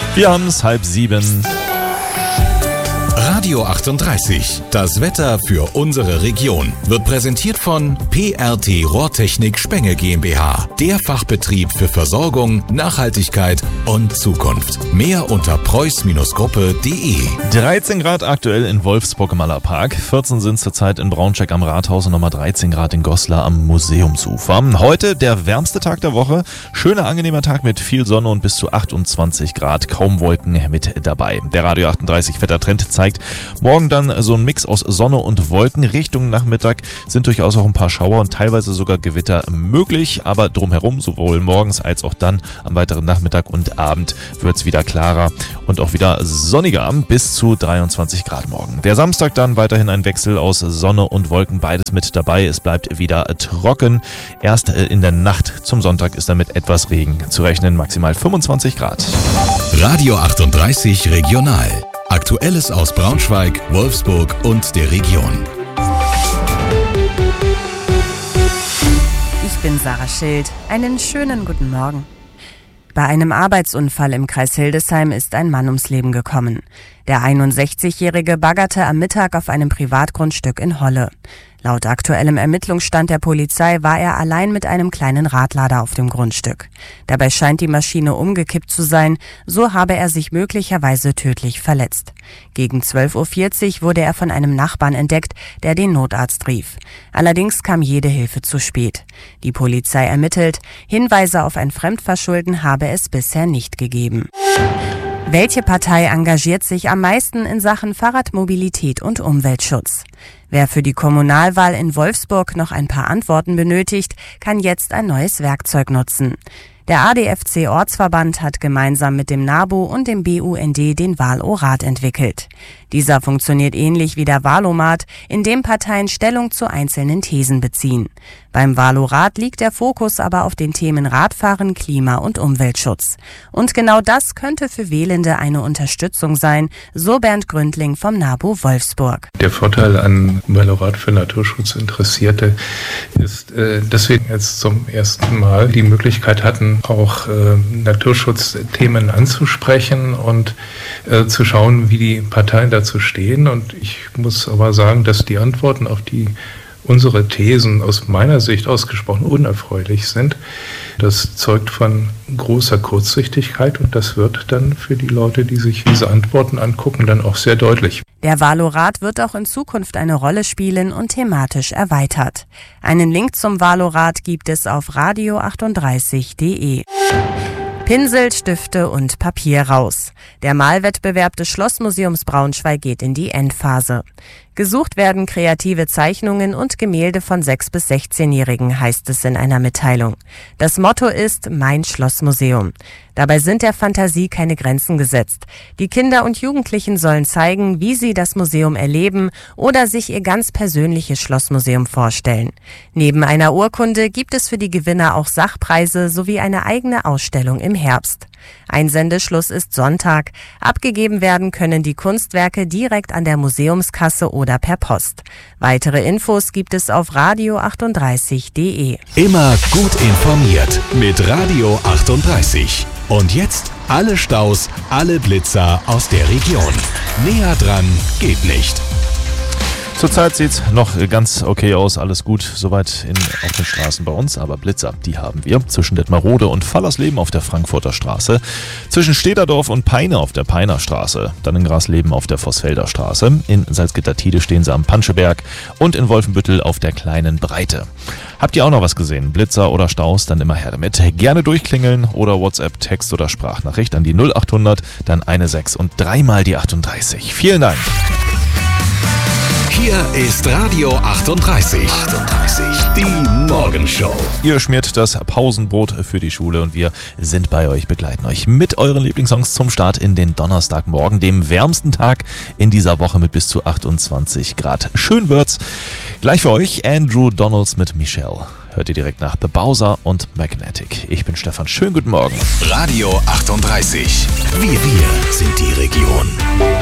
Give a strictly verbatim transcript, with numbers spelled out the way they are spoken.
Wir haben es halb sieben. Radio achtunddreißig, das Wetter für unsere Region, wird präsentiert von P R T Rohrtechnik Spenge GmbH, der Fachbetrieb für Versorgung, Nachhaltigkeit und Zukunft. Mehr unter preuß Gruppe punkt de. dreizehn Grad aktuell in Wolfsburg im Allerpark, vierzehn sind zurzeit in Braunschweig am Rathaus und nochmal dreizehn Grad in Goslar am Museumsufer. Heute der wärmste Tag der Woche, schöner, angenehmer Tag mit viel Sonne und bis zu achtundzwanzig Grad, kaum Wolken mit dabei. Der Radio achtunddreißig Wettertrend zeigt morgen dann so ein Mix aus Sonne und Wolken. Richtung Nachmittag sind durchaus auch ein paar Schauer und teilweise sogar Gewitter möglich, aber drumherum, sowohl morgens als auch dann am weiteren Nachmittag und Abend wird es wieder klarer und auch wieder sonniger bis zu dreiundzwanzig Grad morgen. Der Samstag dann weiterhin ein Wechsel aus Sonne und Wolken, beides mit dabei. Es bleibt wieder trocken. Erst in der Nacht zum Sonntag ist dann mit etwas Regen zu rechnen, maximal fünfundzwanzig Grad. Radio achtunddreißig Regional. Aktuelles aus Braunschweig, Wolfsburg und der Region. Ich bin Sarah Schild. Einen schönen guten Morgen. Bei einem Arbeitsunfall im Kreis Hildesheim ist ein Mann ums Leben gekommen. Der einundsechzigjährige baggerte am Mittag auf einem Privatgrundstück in Holle. Laut aktuellem Ermittlungsstand der Polizei war er allein mit einem kleinen Radlader auf dem Grundstück. Dabei scheint die Maschine umgekippt zu sein, so habe er sich möglicherweise tödlich verletzt. Gegen zwölf Uhr vierzig wurde er von einem Nachbarn entdeckt, der den Notarzt rief. Allerdings kam jede Hilfe zu spät. Die Polizei ermittelt, Hinweise auf ein Fremdverschulden habe es bisher nicht gegeben. Welche Partei engagiert sich am meisten in Sachen Fahrradmobilität und Umweltschutz? Wer für die Kommunalwahl in Wolfsburg noch ein paar Antworten benötigt, kann jetzt ein neues Werkzeug nutzen. Der A D F C-Ortsverband hat gemeinsam mit dem NABU und dem B U N D den Wahlorat entwickelt. Dieser funktioniert ähnlich wie der Wahlomat, in dem Parteien Stellung zu einzelnen Thesen beziehen. Beim Wahlorat liegt der Fokus aber auf den Themen Radfahren, Klima- und Umweltschutz. Und genau das könnte für Wählende eine Unterstützung sein, so Bernd Gründling vom NABU Wolfsburg. Der Vorteil an Wahlorat für Naturschutzinteressierte ist, äh, dass wir jetzt zum ersten Mal die Möglichkeit hatten, auch äh, Naturschutzthemen anzusprechen und äh, zu schauen, wie die Parteien dazu stehen. Und ich muss aber sagen, dass die Antworten auf die unsere Thesen aus meiner Sicht ausgesprochen unerfreulich sind. Das zeugt von großer Kurzsichtigkeit und das wird dann für die Leute, die sich diese Antworten angucken, dann auch sehr deutlich. Der Wahlorat wird auch in Zukunft eine Rolle spielen und thematisch erweitert. Einen Link zum Wahlorat gibt es auf radio achtunddreißig punkt de. Pinsel, Stifte und Papier raus. Der Malwettbewerb des Schlossmuseums Braunschweig geht in die Endphase. Gesucht werden kreative Zeichnungen und Gemälde von sechs- bis sechzehnjährigen, heißt es in einer Mitteilung. Das Motto ist Mein Schlossmuseum. Dabei sind der Fantasie keine Grenzen gesetzt. Die Kinder und Jugendlichen sollen zeigen, wie sie das Museum erleben oder sich ihr ganz persönliches Schlossmuseum vorstellen. Neben einer Urkunde gibt es für die Gewinner auch Sachpreise sowie eine eigene Ausstellung im Herbst. Einsendeschluss ist Sonntag. Abgegeben werden können die Kunstwerke direkt an der Museumskasse oder per Post. Weitere Infos gibt es auf radio achtunddreißig punkt de. Immer gut informiert mit Radio achtunddreißig. Und jetzt alle Staus, alle Blitzer aus der Region. Näher dran geht nicht. Zurzeit sieht es noch ganz okay aus, alles gut soweit in, auf den Straßen bei uns, aber Blitzer, die haben wir. Zwischen Detmarode und Fallersleben auf der Frankfurter Straße, zwischen Stederdorf und Peine auf der Peiner Straße, dann in Grasleben auf der Vossfelder Straße, in Salzgitter-Tide stehen sie am Panscheberg und in Wolfenbüttel auf der Kleinen Breite. Habt ihr auch noch was gesehen? Blitzer oder Staus? Dann immer her damit. Gerne durchklingeln oder WhatsApp, Text oder Sprachnachricht an die null achthundert, dann eine sechs und dreimal die achtunddreißig. Vielen Dank. Hier ist Radio achtunddreißig. achtunddreißig. Die Morgenshow. Ihr schmiert das Pausenbrot für die Schule und wir sind bei euch, begleiten euch mit euren Lieblingssongs zum Start in den Donnerstagmorgen, dem wärmsten Tag in dieser Woche mit bis zu achtundzwanzig Grad. Schön wird's. Gleich für euch Andrew Donalds mit Michelle. Hört ihr direkt nach The Bowser und Magnetic. Ich bin Stefan. Schönen guten Morgen. Radio achtunddreißig. Wir, wir sind die Region.